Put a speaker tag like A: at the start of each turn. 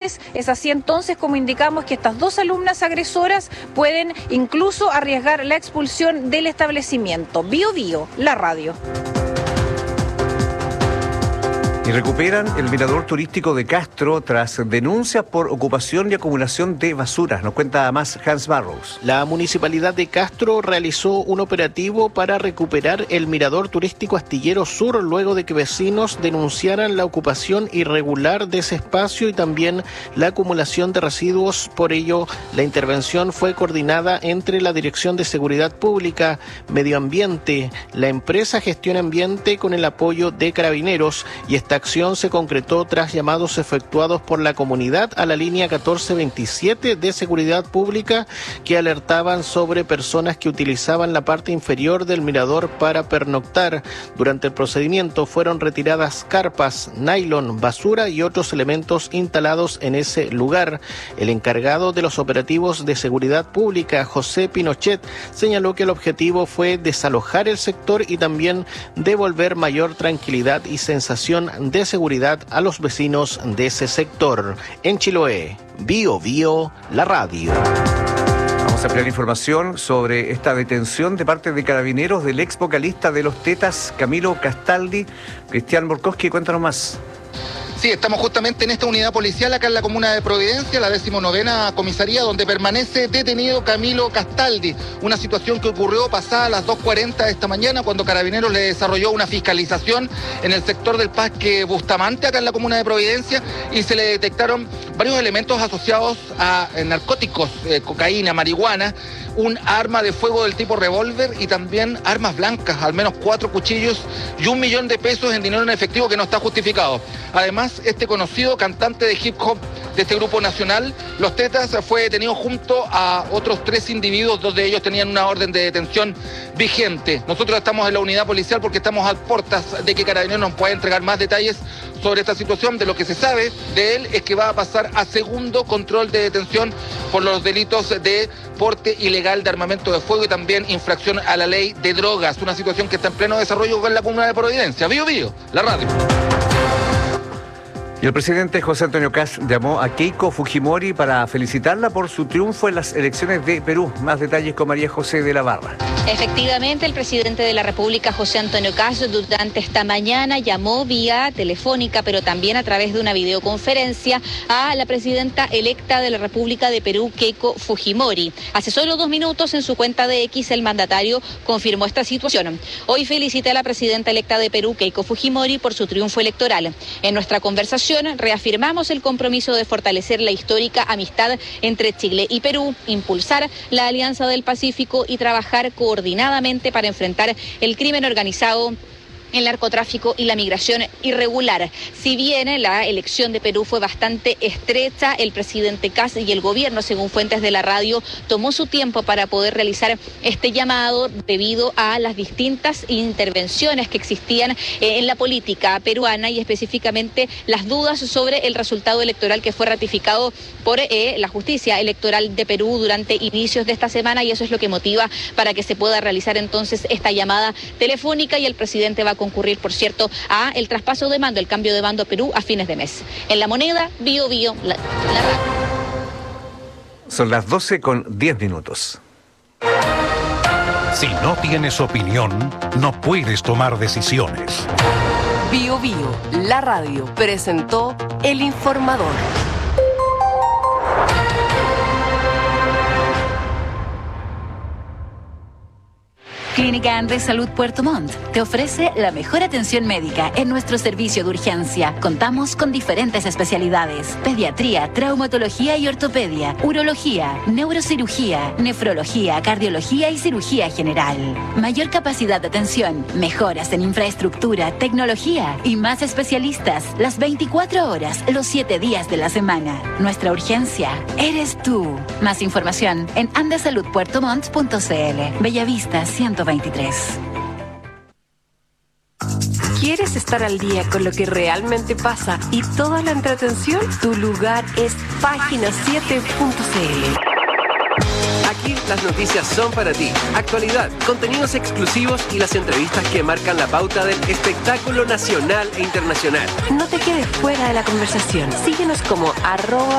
A: graves. Es así entonces como indicamos que estas dos alumnas agresoras pueden incluso arriesgar la expulsión del establecimiento. Bio Bio, la radio.
B: Y recuperan el mirador turístico de Castro tras denuncias por ocupación y acumulación de basura. Nos cuenta más Hans Barrows.
C: La Municipalidad de Castro realizó un operativo para recuperar el mirador turístico Astillero Sur luego de que vecinos denunciaran la ocupación irregular de ese espacio y también la acumulación de residuos. Por ello, la intervención fue coordinada entre la Dirección de Seguridad Pública, Medio Ambiente, la empresa Gestión Ambiente con el apoyo de Carabineros, y esta acción se concretó tras llamados efectuados por la comunidad a la línea 1427 de Seguridad Pública que alertaban sobre personas que utilizaban la parte inferior del mirador para pernoctar. Durante el procedimiento fueron retiradas carpas, nylon, basura y otros elementos instalados en ese lugar. El encargado de los operativos de seguridad pública, José Pinochet, señaló que el objetivo fue desalojar el sector y también devolver mayor tranquilidad y sensación de seguridad a los vecinos de ese sector. En Chiloé, Bio Bio, la radio.
B: Vamos a ampliar información sobre esta detención de parte de Carabineros del ex vocalista de Los Tetas, Camilo Castaldi. Cristian Borkowski, cuéntanos más.
D: Sí, estamos justamente en esta unidad policial acá en la comuna de Providencia, la 19ª comisaría, donde permanece detenido Camilo Castaldi. Una situación que ocurrió pasada las 2:40 de esta mañana, cuando Carabineros le desarrolló una fiscalización en el sector del Parque Bustamante, acá en la comuna de Providencia, y se le detectaron varios elementos asociados a narcóticos, cocaína, marihuana, un arma de fuego del tipo revólver y también armas blancas, al menos 4 cuchillos y $1 millón en dinero en efectivo que no está justificado. Además, este conocido cantante de hip hop de este grupo nacional, Los Tetas, fue detenido junto a otros 3 individuos, 2 de ellos tenían una orden de detención vigente. Nosotros estamos en la unidad policial porque estamos a puertas de que Carabineros nos pueda entregar más detalles sobre esta situación. De lo que se sabe de él es que va a pasar a segundo control de detención por los delitos de porte ilegal de armamento de fuego y también infracción a la ley de drogas. Una situación que está en pleno desarrollo con la comuna de Providencia. Bio Bio, la radio.
B: Y el presidente José Antonio Kast llamó a Keiko Fujimori para felicitarla por su triunfo en las elecciones de Perú. Más detalles con María José de la Barra.
E: Efectivamente, el presidente de la República, José Antonio Kast, durante esta mañana llamó vía telefónica, pero también a través de una videoconferencia, a la presidenta electa de la República de Perú, Keiko Fujimori. Hace solo 2 minutos, en su cuenta de X, el mandatario confirmó esta situación. Hoy felicité a la presidenta electa de Perú, Keiko Fujimori, por su triunfo electoral. En nuestra conversación reafirmamos el compromiso de fortalecer la histórica amistad entre Chile y Perú, impulsar la Alianza del Pacífico y trabajar coordinadamente para enfrentar el crimen organizado, el narcotráfico y la migración irregular. Si bien la elección de Perú fue bastante estrecha, el presidente Kast y el gobierno, según fuentes de la radio, tomó su tiempo para poder realizar este llamado debido a las distintas intervenciones que existían en la política peruana y específicamente las dudas sobre el resultado electoral que fue ratificado por la justicia electoral de Perú durante inicios de esta semana, y eso es lo que motiva para que se pueda realizar entonces esta llamada telefónica, y el presidente va a concurrir, por cierto, a el traspaso de mando, el cambio de mando a Perú a fines de mes. En La Moneda, Bio Bio, la radio.
B: Son las 12:10.
F: Si no tienes opinión, no puedes tomar decisiones.
G: Bio Bio, la radio, presentó El Informador.
H: Clínica Andes Salud Puerto Montt te ofrece la mejor atención médica en nuestro servicio de urgencia. Contamos con diferentes especialidades: pediatría, traumatología y ortopedia, urología, neurocirugía, nefrología, cardiología y cirugía general. Mayor capacidad de atención, mejoras en infraestructura, tecnología y más especialistas las 24 horas, los 7 días de la semana. Nuestra urgencia eres tú. Más información en andesaludpuertomont.cl. Bellavista 123.
G: ¿Quieres estar al día con lo que realmente pasa y toda la entretención? Tu lugar es Página7.cl.
I: Aquí las noticias son para ti. Actualidad, contenidos exclusivos y las entrevistas que marcan la pauta del espectáculo nacional e internacional.
G: No te quedes fuera de la conversación. Síguenos como